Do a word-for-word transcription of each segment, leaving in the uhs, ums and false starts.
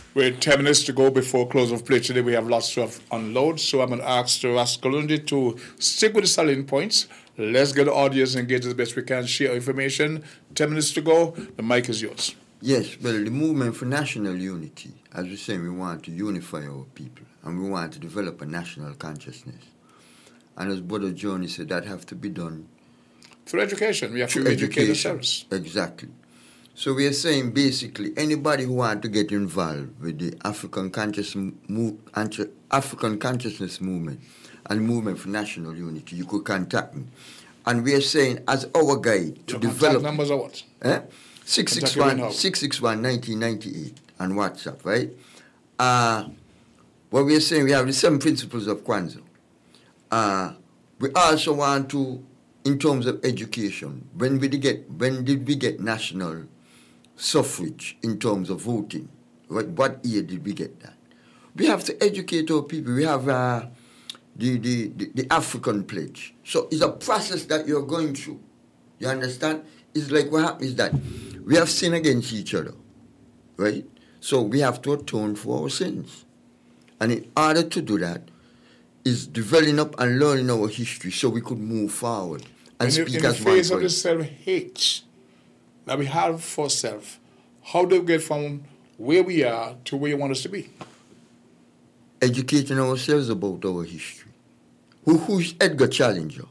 With ten minutes to go before close of play today, we have lots to have unload. So I'm going to ask the Rascalunde to stick with the selling points. Let's get the audience engaged as best we can. Share information. Ten minutes to go. The mic is yours. Yes, well, the movement for national unity, as we say, we want to unify our people and we want to develop a national consciousness. And as Brother Johnny said, that have to be done through education. We have to educate ourselves. Exactly. So we are saying basically anybody who wants to get involved with the African conscious move, African consciousness movement and movement for national unity, you could contact me. And we are saying as our guide to Your develop. Contact numbers are what? Eh? six six one, six six one, nineteen ninety-eight on WhatsApp, right? Uh, what we are saying, we have the seven principles of Kwanzaa. Uh, we also want to, in terms of education, when we did get, when did we get national suffrage in terms of voting? What, what year did we get that? We have to educate our people. We have uh, the, the, the, the African pledge. So it's a process that you're going through. You understand? It's like what happens is that we have sinned against each other, right? So we have to atone for our sins. And in order to do that, is developing up and learning our history so we could move forward and in speak the, as in one the face of voice. the self-hate that we have for self, how do we get from where we are to where you want us to be? Educating ourselves about our history. Who, who's Edgar Challenger?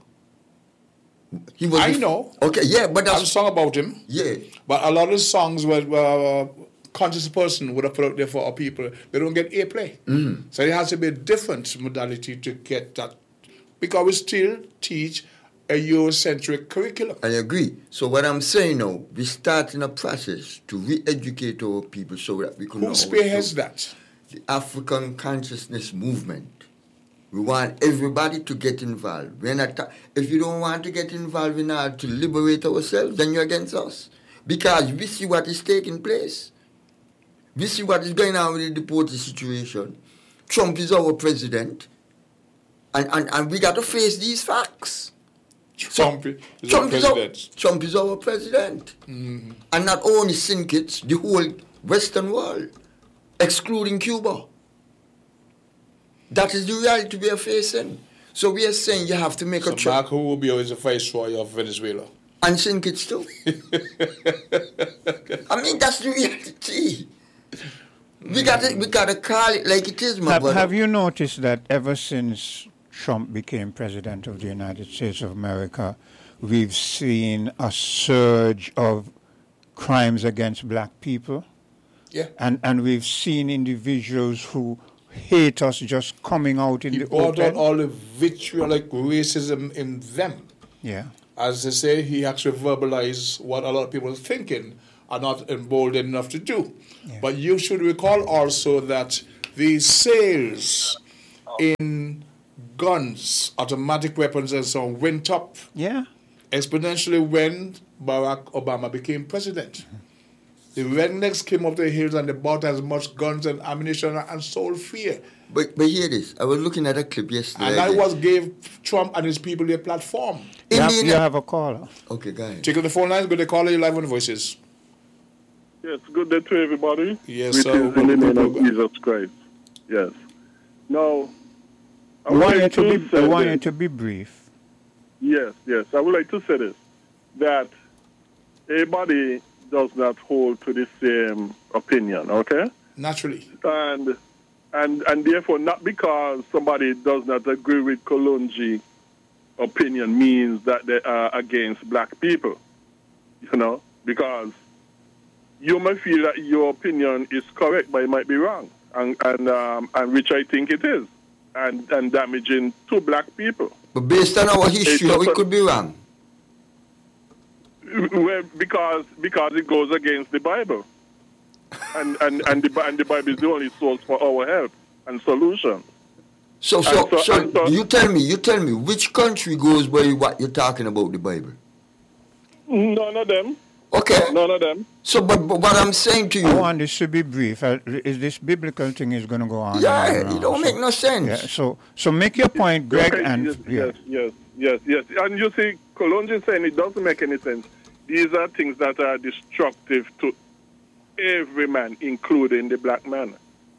He was I know. Okay, yeah, but that's... I have a song about him. Yeah. But a lot of songs were uh, conscious person would have put out there for our people. They don't get airplay. Mm-hmm. So it has to be a different modality to get that. Because we still teach a Eurocentric curriculum. I agree. So what I'm saying now, we're starting a process to re-educate our people so that we can... Who spearheads that? The African Consciousness Movement. We want everybody to get involved. We're not ta- if you don't want to get involved in order to liberate ourselves, then you're against us. Because we see what is taking place. We see what is going on with the deported situation. Trump is our president. And, and, and we got to face these facts. Trump, so, is, Trump, our is, our, Trump is our president. Mm-hmm. And not only Sinkits, the whole Western world, excluding Cuba. That is the reality we are facing. So we are saying you have to make so a choice. Marco Rubio is the viceroy of Venezuela. And Sinkits too. I mean, that's the reality. We got to, we got to call it like it is, my have, brother. Have you noticed that ever since Trump became president of the United States of America, we've seen a surge of crimes against black people? Yeah. And and we've seen individuals who hate us just coming out in he the brought open. out all the vitriolic racism in them. Yeah. As they say, he actually verbalized what a lot of people are thinking are not emboldened enough to do. Yeah. But you should recall also that the sales in guns, automatic weapons and so on went up yeah. exponentially when Barack Obama became president. Mm-hmm. The rednecks came up the hills and they bought as much guns and ammunition and sold fear. But but hear this. I was looking at a clip yesterday. And that was gave Trump and his people their platform. You have, you have a caller. Okay, go ahead. Check out the phone lines. Good to call you live on Voices. Yes, good day to everybody. Yes, Which sir. is in the name of Jesus Christ. Yes. Now, I I would want, like you to, to be, say I want this. you to be brief. Yes, yes. I would like to say this, that everybody does not hold to the same opinion, okay? Naturally. And and and therefore, not because somebody does not agree with Kalonji opinion means that they are against black people, you know, because you may feel that your opinion is correct, but it might be wrong, and and um, and which I think it is, and and damaging to black people. But based on our history, we could be wrong. Well, because because it goes against the Bible, and and and the and the Bible is the only source for our help and solution. So so And so- so, and so- you tell me, you tell me, which country goes by what you're talking about the Bible? None of them. Okay. None of them. So, but, but what I'm saying to you, I want this to be brief. Uh, is this biblical thing is going to go on? yeah, and on it don't so, make no sense. Yeah, so so make your point, Greg, Okay, and yes, yeah. yes, yes, yes, yes. And you see, Colonji is saying it doesn't make any sense. These are things that are destructive to every man, including the black man.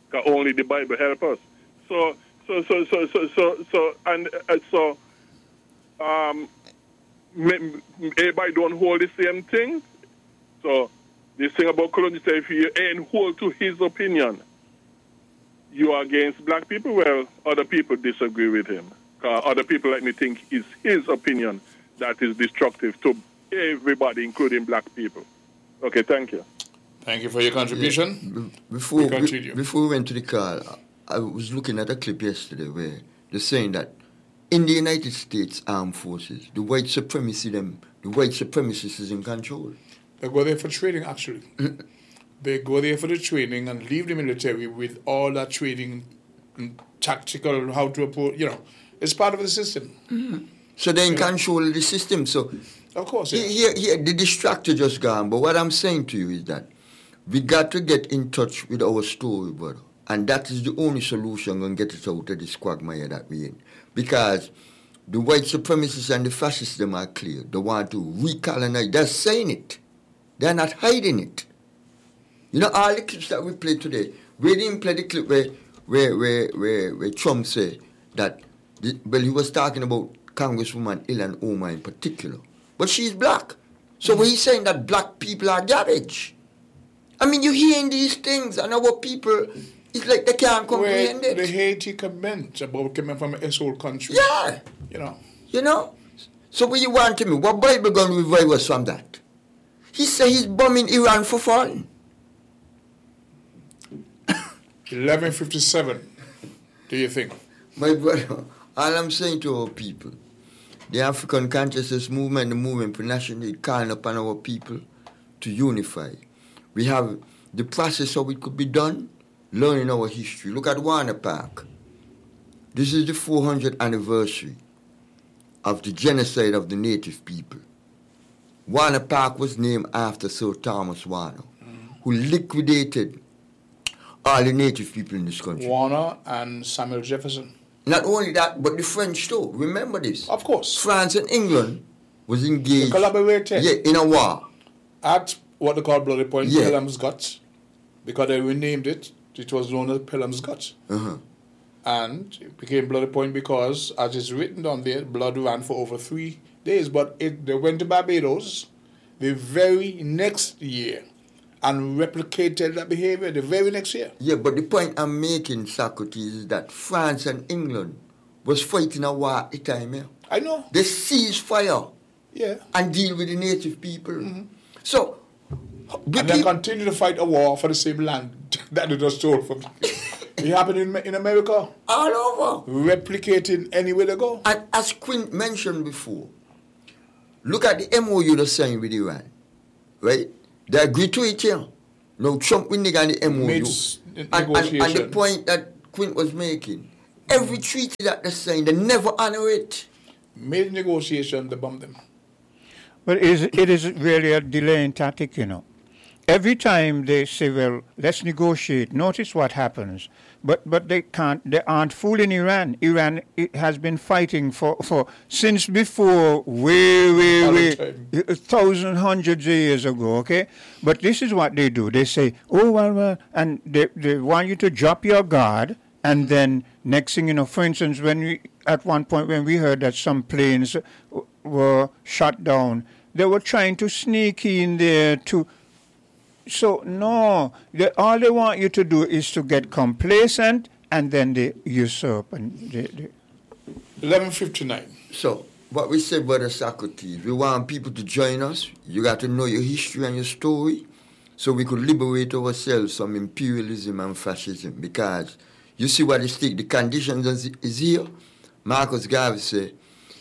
'Cause only the Bible help us. So, so, so, so, so, so, so and uh, so, um, everybody don't hold the same thing. So, this thing about Kalonji say, if you ain't hold to his opinion, you are against black people. Well, other people disagree with him. Uh, other people like me think it's his opinion that is destructive to everybody, including black people. Okay, thank you. Thank you for your contribution. Yeah. Before, we before we went to the call, I was looking at a clip yesterday where they're saying that in the United States Armed Forces, the white supremacy, them, the white supremacists is in control. They go there for training, actually. They go there for the training and leave the military with all that training, tactical, how to approach, you know. It's part of the system. Mm-hmm. So they're in yeah. control of the system. So, of course, yeah. Here, here, the distractor just gone. But what I'm saying to you is that we got to get in touch with our story, brother. And that is the only solution going to get us out of this quagmire that we're in. Because the white supremacists and the fascists, them are clear. They want to recolonize. They're saying it. They're not hiding it. You know, all the clips that we played today, we didn't play the clip where, where, where, where, where Trump said that, the, well, he was talking about Congresswoman Ilhan Omar in particular. But she's black. So mm-hmm. he's saying that black people are garbage. I mean, you're hearing these things, and our people, it's like they can't comprehend Where it. The Haiti comment about coming from an S-hole country. Yeah. You know. You know? So what you want to me? What Bible going to revive us from that? He said he's bombing Iran for fun. eleven fifty-seven, do you think? My brother, all I'm saying to our people, the African Consciousness Movement, the movement for nationality, calling upon our people to unify. We have the process how it could be done, learning our history. Look at Warner Park. This is the four hundredth anniversary of the genocide of the native people. Warner Park was named after Sir Thomas Warner, mm. who liquidated all the native people in this country. Warner and Samuel Jefferson. Not only that, but the French too. Remember this? Of course. France and England was engaged. They collaborated. Yeah, in a war. At what they call Bloody Point, yeah. Pelham's Gut, because they renamed it. It was known as Pelham's Gut. Uh-huh. And it became Bloody Point because, as is written down there, blood ran for over three days. But it, they went to Barbados the very next year and replicated that behavior the very next year. Yeah, but the point I'm making, Socrates, is that France and England was fighting a war at the time, yeah? I know. They ceased fire. Yeah. And deal with the native people. Mm-hmm. So, and then continue to fight a war for the same land that they just stole from. It happened in, in America. All over. Replicating anywhere they go. And as Quint mentioned before, look at the M O U they signed with Iran, right? They agreed to it here. Now Trump will negate the M O U. Made and, and, and the point that Quint was making, every treaty that they signed, they never honor it. Made negotiation, they bombed them. Well, it is, it is really a delaying tactic, you know. Every time they say, well, let's negotiate, notice what happens. But but they can't, they aren't fooling Iran. Iran it has been fighting for, for since before, way, way, way, a thousand, hundreds of years ago, okay? But this is what they do. They say, oh, well, well, and they, they want you to drop your guard, and then next thing you know, for instance, when we, at one point when we heard that some planes were shot down, they were trying to sneak in there to... So, no, they, all they want you to do is to get complacent, and then they usurp. And they, they. eleven fifty-nine. So, what we said, Brother Socrates, we want people to join us. You got to know your history and your story so we could liberate ourselves from imperialism and fascism. Because you see what is the conditions is, is here. Marcus Garvey said,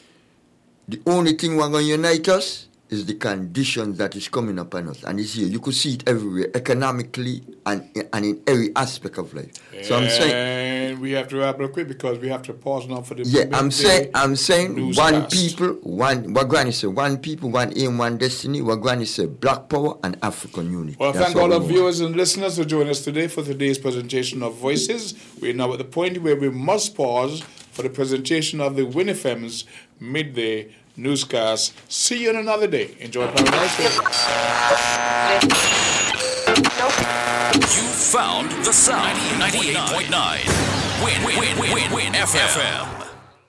the only thing we're going to unite us is the conditions that is coming upon us. And it's here. You could see it everywhere, economically and, and in every aspect of life. And so I'm saying... we have to wrap up quick because we have to pause now for the... Yeah, I'm saying, I'm saying one cast. people, one... What Granny said, one people, one aim, one destiny. What Granny said, black power and African unity. Well, That's thank all our want. viewers and listeners for joining us today for today's presentation of Voices. We're now at the point where we must pause for the presentation of the Win F M's Midday Newscast. See you on another day. Enjoy Paradise. You found the sound. ninety-eight point nine. Win, win, win, win, win, F M.